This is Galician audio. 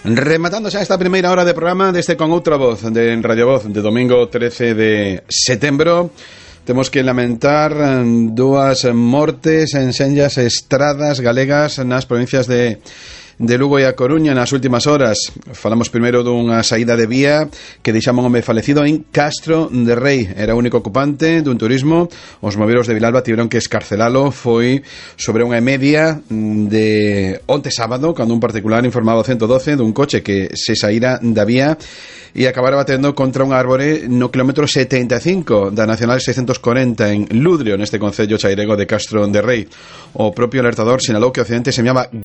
Rematando xa esta primeira hora de programa deste Con Outra Voz de Radio Voz de domingo 13 de setembro. Temos que lamentar dúas mortes en senllas estradas galegas nas provincias de Lugo e A Coruña nas últimas horas. Falamos primeiro dunha saída de vía que deixamos un home falecido en Castro de Rei. Era o único ocupante dun turismo. Os moveiros de Vilalba tiveron que escarcelalo. Foi sobre unha media de onte sábado, cando un particular informaba ao 112 dun coche que se saíra da vía e acabara batendo contra un árbore no kilómetro 75 da Nacional 640 en Ludrio, neste concello chairego de Castro de Rei. O propio alertador sinalou que o accidente se chamaba